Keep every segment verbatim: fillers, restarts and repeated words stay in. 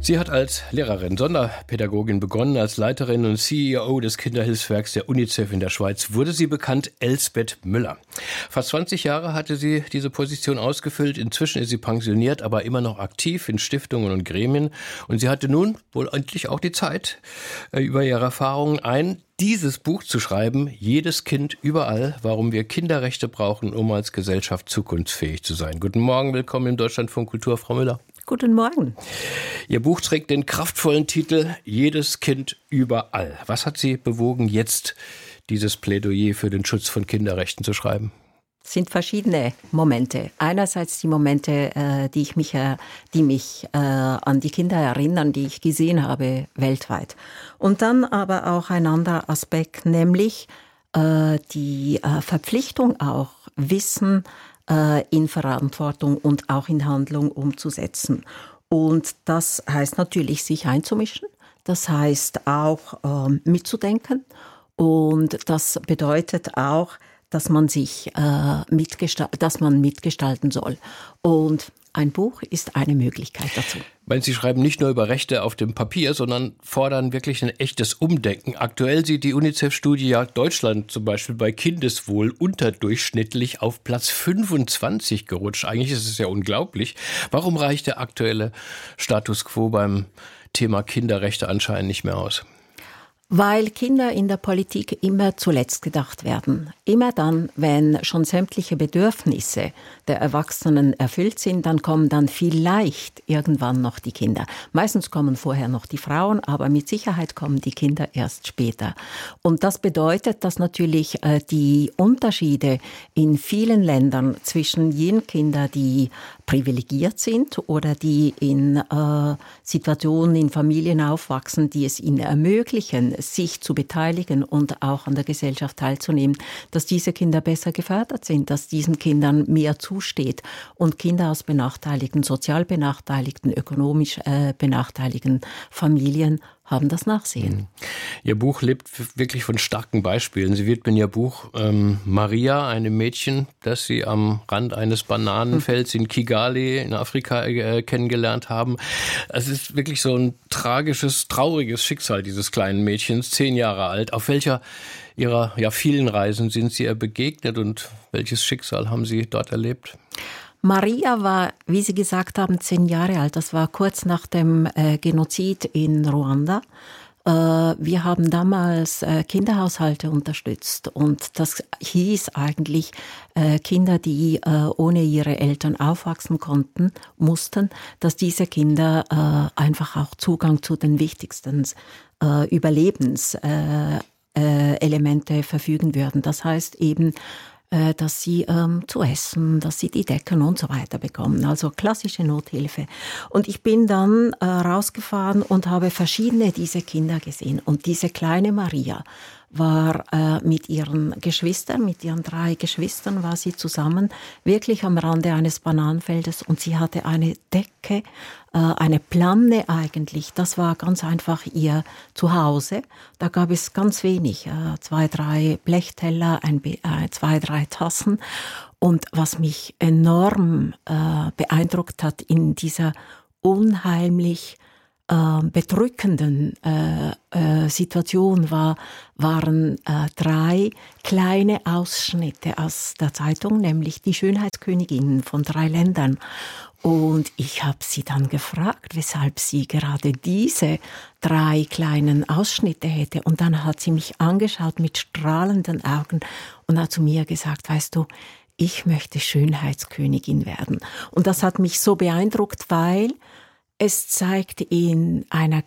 Sie hat als Lehrerin, Sonderpädagogin begonnen. Als Leiterin und C E O des Kinderhilfswerks der UNICEF in der Schweiz wurde sie bekannt, Elsbeth Müller. Fast zwanzig Jahre hatte sie diese Position ausgefüllt. Inzwischen ist sie pensioniert, aber immer noch aktiv in Stiftungen und Gremien. Und sie hatte nun wohl endlich auch die Zeit, über ihre Erfahrungen ein dieses Buch zu schreiben, Jedes Kind überall, warum wir Kinderrechte brauchen, um als Gesellschaft zukunftsfähig zu sein. Guten Morgen, willkommen im Deutschlandfunk Kultur, Frau Müller. Guten Morgen. Ihr Buch trägt den kraftvollen Titel Jedes Kind überall. Was hat Sie bewogen, jetzt dieses Plädoyer für den Schutz von Kinderrechten zu schreiben? Es sind verschiedene Momente. Einerseits die Momente, äh, die ich mich, äh, die mich äh, an die Kinder erinnern, die ich gesehen habe weltweit. Und dann aber auch ein anderer Aspekt, nämlich äh, die äh, Verpflichtung auch, Wissen äh, in Verantwortung und auch in Handlung umzusetzen. Und das heißt natürlich, sich einzumischen. Das heißt auch äh, mitzudenken. Und das bedeutet auch, dass man sich äh, mitgestal- dass man mitgestalten soll. Und ein Buch ist eine Möglichkeit dazu. Weil Sie schreiben nicht nur über Rechte auf dem Papier, sondern fordern wirklich ein echtes Umdenken. Aktuell sieht die UNICEF-Studie ja Deutschland zum Beispiel bei Kindeswohl unterdurchschnittlich auf Platz fünfundzwanzig gerutscht. Eigentlich ist es ja unglaublich. Warum reicht der aktuelle Status quo beim Thema Kinderrechte anscheinend nicht mehr aus? Weil Kinder in der Politik immer zuletzt gedacht werden. Immer dann, wenn schon sämtliche Bedürfnisse der Erwachsenen erfüllt sind, dann kommen dann vielleicht irgendwann noch die Kinder. Meistens kommen vorher noch die Frauen, aber mit Sicherheit kommen die Kinder erst später. Und das bedeutet, dass natürlich äh, die Unterschiede in vielen Ländern zwischen jenen Kindern, die privilegiert sind oder die in äh, Situationen, in Familien aufwachsen, die es ihnen ermöglichen, sich zu beteiligen und auch an der Gesellschaft teilzunehmen, dass diese Kinder besser gefördert sind, dass diesen Kindern mehr zusteht. Und Kinder aus benachteiligten, sozial benachteiligten, ökonomisch äh, benachteiligten Familien haben das Nachsehen. Ihr Buch lebt wirklich von starken Beispielen. Sie widmen Ihr Buch ähm, Maria, einem Mädchen, das Sie am Rand eines Bananenfelds in Kigali in Afrika äh, kennengelernt haben. Es ist wirklich so ein tragisches, trauriges Schicksal dieses kleinen Mädchens, zehn Jahre alt. Auf welcher Ihrer ja, vielen Reisen sind Sie ihr begegnet und welches Schicksal haben Sie dort erlebt? Maria war, wie Sie gesagt haben, zehn Jahre alt. Das war kurz nach dem äh, Genozid in Ruanda. Äh, wir haben damals äh, Kinderhaushalte unterstützt. Und das hieß eigentlich, äh, Kinder, die äh, ohne ihre Eltern aufwachsen konnten, mussten, dass diese Kinder äh, einfach auch Zugang zu den wichtigsten äh, Überlebenselemente äh, äh, verfügen würden. Das heißt eben, dass sie ähm, zu essen, dass sie die Decken und so weiter bekommen. Also klassische Nothilfe. Und ich bin dann äh, rausgefahren und habe verschiedene dieser Kinder gesehen. Und diese kleine Maria war äh, mit ihren Geschwistern, mit ihren drei Geschwistern war sie zusammen, wirklich am Rande eines Bananenfeldes. Und sie hatte eine Decke, äh, eine Planne eigentlich. Das war ganz einfach ihr Zuhause. Da gab es ganz wenig, äh, zwei, drei Blechteller, ein, äh, zwei, drei Tassen. Und was mich enorm äh, beeindruckt hat in dieser unheimlich Äh, bedrückenden äh, äh, Situation war, waren äh, drei kleine Ausschnitte aus der Zeitung, nämlich die Schönheitsköniginnen von drei Ländern. Und ich habe sie dann gefragt, weshalb sie gerade diese drei kleinen Ausschnitte hätte. Und dann hat sie mich angeschaut mit strahlenden Augen und hat zu mir gesagt, weißt du, ich möchte Schönheitskönigin werden. Und das hat mich so beeindruckt, weil es zeigt in einer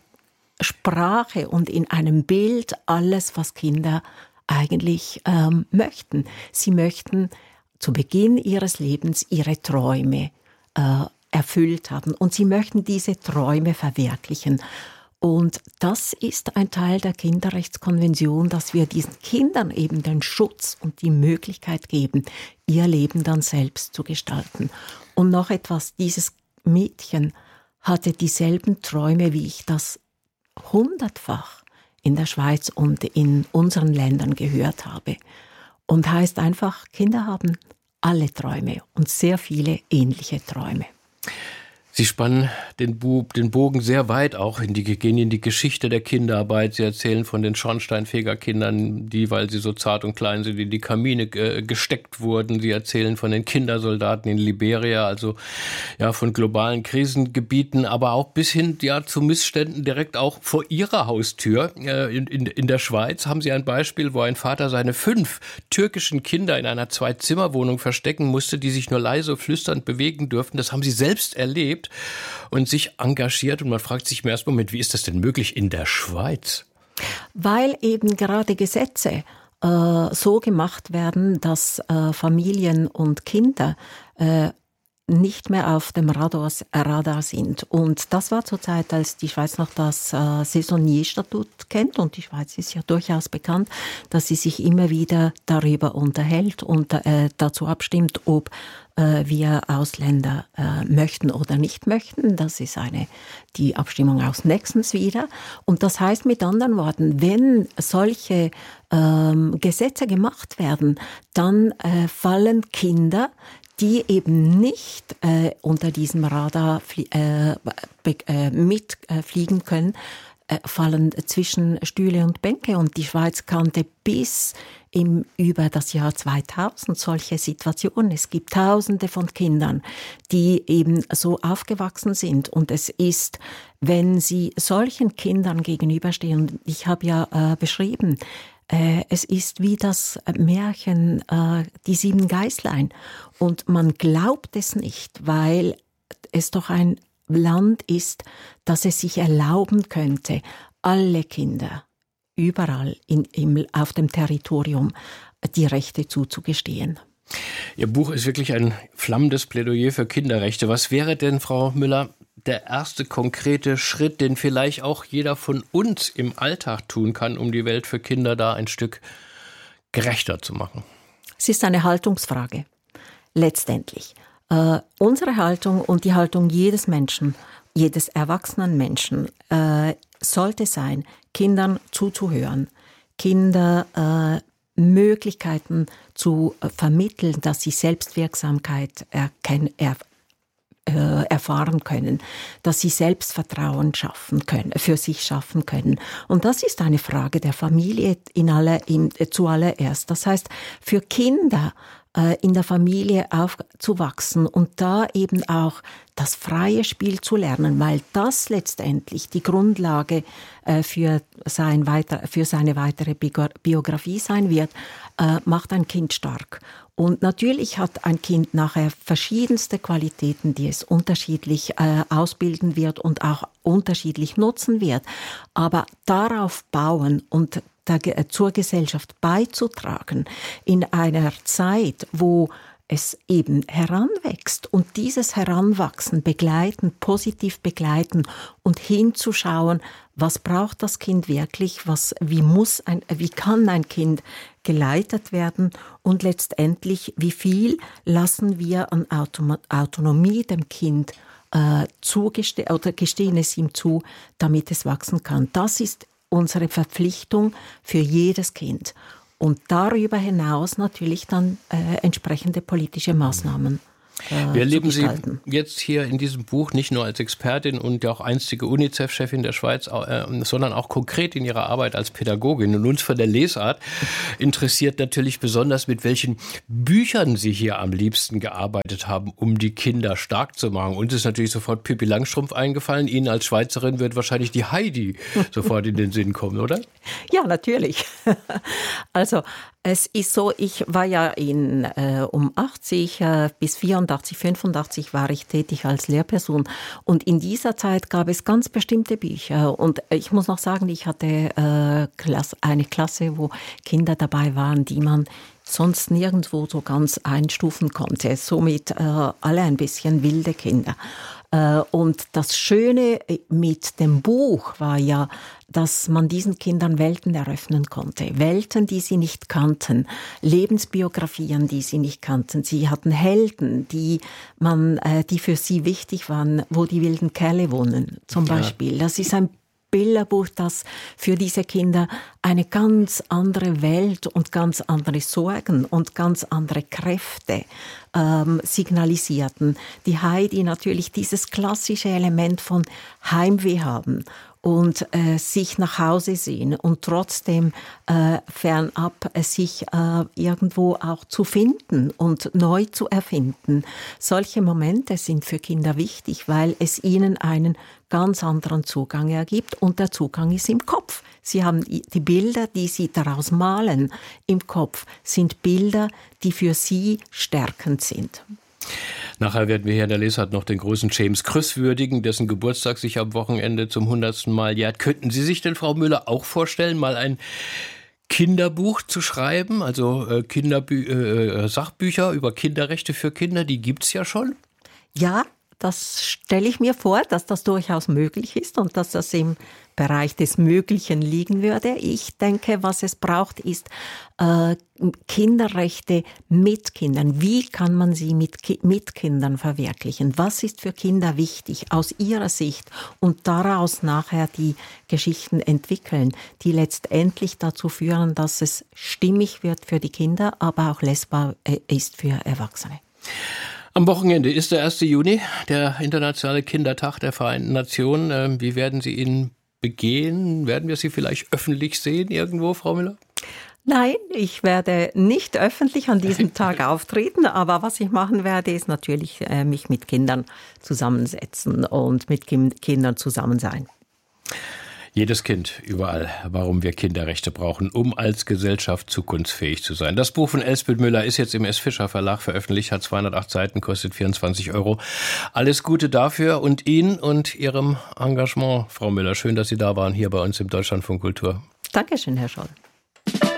Sprache und in einem Bild alles, was Kinder eigentlich ähm, möchten. Sie möchten zu Beginn ihres Lebens ihre Träume äh, erfüllt haben und sie möchten diese Träume verwirklichen. Und das ist ein Teil der Kinderrechtskonvention, dass wir diesen Kindern eben den Schutz und die Möglichkeit geben, ihr Leben dann selbst zu gestalten. Und noch etwas, dieses Mädchen hatte dieselben Träume, wie ich das hundertfach in der Schweiz und in unseren Ländern gehört habe. Und heißt einfach, Kinder haben alle Träume und sehr viele ähnliche Träume. Sie spannen den, Bu- den Bogen sehr weit auch in die, gehen in die Geschichte der Kinderarbeit. Sie erzählen von den Schornsteinfegerkindern, die, weil sie so zart und klein sind, in die Kamine äh, gesteckt wurden. Sie erzählen von den Kindersoldaten in Liberia, also ja von globalen Krisengebieten, aber auch bis hin ja zu Missständen direkt auch vor ihrer Haustür. Äh, in, in, in der Schweiz haben Sie ein Beispiel, wo ein Vater seine fünf türkischen Kinder in einer Zwei-Zimmer-Wohnung verstecken musste, die sich nur leise flüsternd bewegen durften. Das haben Sie selbst erlebt und sich engagiert. Und man fragt sich im ersten Moment, wie ist das denn möglich in der Schweiz? Weil eben gerade Gesetze äh, so gemacht werden, dass äh, Familien und Kinder äh, nicht mehr auf dem Radar, Radar sind. Und das war zur Zeit, als die Schweiz noch das äh, Saisonierstatut kennt. Und die Schweiz ist ja durchaus bekannt, dass sie sich immer wieder darüber unterhält und äh, dazu abstimmt, ob äh, wir Ausländer äh, möchten oder nicht möchten. Das ist eine, die Abstimmung aus nächstens wieder. Und das heißt mit anderen Worten, wenn solche ähm, Gesetze gemacht werden, dann äh, fallen Kinder, die eben nicht äh, unter diesem Radar flie- äh, be- äh, mitfliegen äh, können, äh, fallen zwischen Stühle und Bänke. Und die Schweiz kannte bis im, über das Jahr zweitausend solche Situationen. Es gibt Tausende von Kindern, die eben so aufgewachsen sind. Und es ist, wenn sie solchen Kindern gegenüberstehen, ich habe ja äh, beschrieben, es ist wie das Märchen äh, Die sieben Geißlein. Und man glaubt es nicht, weil es doch ein Land ist, das es sich erlauben könnte, alle Kinder überall in, im, auf dem Territorium die Rechte zuzugestehen. Ihr Buch ist wirklich ein flammendes Plädoyer für Kinderrechte. Was wäre denn, Frau Müller, der erste konkrete Schritt, den vielleicht auch jeder von uns im Alltag tun kann, um die Welt für Kinder da ein Stück gerechter zu machen? Es ist eine Haltungsfrage, letztendlich. Äh, unsere Haltung und die Haltung jedes Menschen, jedes erwachsenen Menschen, äh, sollte sein, Kindern zuzuhören, Kinder äh, Möglichkeiten zu äh, vermitteln, dass sie Selbstwirksamkeit erkennen, er, äh, erfahren können, dass sie Selbstvertrauen schaffen können, für sich schaffen können. Und das ist eine Frage der Familie in aller, in, äh, zuallererst. Das heißt, für Kinder äh, in der Familie aufzuwachsen und da eben auch das freie Spiel zu lernen, weil das letztendlich die Grundlage äh, für, sein weiter, für seine weitere Biografie sein wird, äh, macht ein Kind stark. Und natürlich hat ein Kind nachher verschiedenste Qualitäten, die es unterschiedlich äh, ausbilden wird und auch unterschiedlich nutzen wird. Aber darauf bauen und der, zur Gesellschaft beizutragen in einer Zeit, wo es eben heranwächst und dieses Heranwachsen begleiten, positiv begleiten und hinzuschauen, was braucht das Kind wirklich, was, wie muss ein, wie kann ein Kind geleitet werden und letztendlich, wie viel lassen wir an Autom- Autonomie dem Kind äh, zugeste- oder gestehen es ihm zu, damit es wachsen kann. Das ist unsere Verpflichtung für jedes Kind. Und darüber hinaus natürlich dann äh, entsprechende politische Maßnahmen. Äh, Wir erleben Sie jetzt hier in diesem Buch nicht nur als Expertin und ja auch einstige UNICEF-Chefin der Schweiz, äh, sondern auch konkret in Ihrer Arbeit als Pädagogin. Und uns von der Lesart interessiert natürlich besonders, mit welchen Büchern Sie hier am liebsten gearbeitet haben, um die Kinder stark zu machen. Uns ist natürlich sofort Pippi Langstrumpf eingefallen. Ihnen als Schweizerin wird wahrscheinlich die Heidi sofort in den Sinn kommen, oder? Ja, natürlich. Also es ist so, ich war ja in äh, um achtzig äh, bis vierundachtzig, fünfundachtzig war ich tätig als Lehrperson und in dieser Zeit gab es ganz bestimmte Bücher und ich muss noch sagen, ich hatte äh, Klasse, eine Klasse, wo Kinder dabei waren, die man sonst nirgendwo so ganz einstufen konnte. Somit äh, alle ein bisschen wilde Kinder. Äh, und das Schöne mit dem Buch war ja, dass man diesen Kindern Welten eröffnen konnte. Welten, die sie nicht kannten. Lebensbiografien, die sie nicht kannten. Sie hatten Helden, die man, äh, die für sie wichtig waren, wo die wilden Kerle wohnen, zum ja. Beispiel. Das ist ein Bilderbuch, das für diese Kinder eine ganz andere Welt und ganz andere Sorgen und ganz andere Kräfte ähm, signalisierten. Die Heidi natürlich dieses klassische Element von Heimweh haben und äh, sich nach Hause sehen und trotzdem äh, fernab äh, sich äh, irgendwo auch zu finden und neu zu erfinden. Solche Momente sind für Kinder wichtig, weil es ihnen einen ganz anderen Zugang ergibt und der Zugang ist im Kopf. Sie haben die Bilder, die sie daraus malen im Kopf, sind Bilder, die für sie stärkend sind. Nachher werden wir hier in der Lesart noch den großen James Krüss würdigen, dessen Geburtstag sich am Wochenende zum hundertsten Mal jährt. Könnten Sie sich denn, Frau Müller, auch vorstellen, mal ein Kinderbuch zu schreiben? Also äh, Kinderbü- äh, Sachbücher über Kinderrechte für Kinder, die gibt's ja schon. Ja, das stelle ich mir vor, dass das durchaus möglich ist und dass das im Bereich des Möglichen liegen würde. Ich denke, was es braucht, ist äh, Kinderrechte mit Kindern. Wie kann man sie mit, Ki- mit Kindern verwirklichen? Was ist für Kinder wichtig aus ihrer Sicht? Und daraus nachher die Geschichten entwickeln, die letztendlich dazu führen, dass es stimmig wird für die Kinder, aber auch lesbar äh, ist für Erwachsene. Am Wochenende ist der erste Juni, der internationale Kindertag der Vereinten Nationen. Wie werden Sie ihn begehen? Werden wir Sie vielleicht öffentlich sehen irgendwo, Frau Müller? Nein, ich werde nicht öffentlich an diesem Tag auftreten, aber was ich machen werde, ist natürlich äh, mich mit Kindern zusammensetzen und mit Kim- Kindern zusammen sein. Jedes Kind, überall, warum wir Kinderrechte brauchen, um als Gesellschaft zukunftsfähig zu sein. Das Buch von Elsbeth Müller ist jetzt im S. Fischer Verlag veröffentlicht, hat zweihundertacht Seiten, kostet vierundzwanzig Euro. Alles Gute dafür und Ihnen und Ihrem Engagement, Frau Müller. Schön, dass Sie da waren hier bei uns im Deutschlandfunk Kultur. Dankeschön, Herr Scholl.